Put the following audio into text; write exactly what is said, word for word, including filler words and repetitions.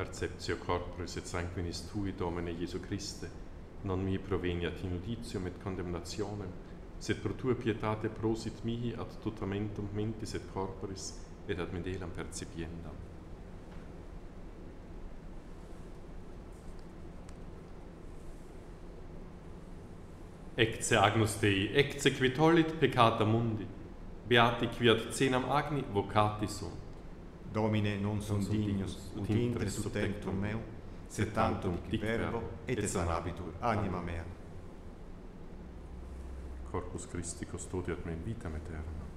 Perceptio corporis et sanguinis tui, Domine Iesu Christe, non mi proveniat inuditium et condemnationem, sed pro tua pietate prosit mihi ad tutamentum mentis et corporis, et ad medelam percipiendam. Ecce agnus Dei, ecce qui tollit peccata mundi, beati qui ad cenam agni vocati sunt. Domine, non sum dignus, ut intre sub tectum meum, sed tantum dic verbo, et sanabitur anima mea. Corpus Christi custodiat me in vitam aeternam.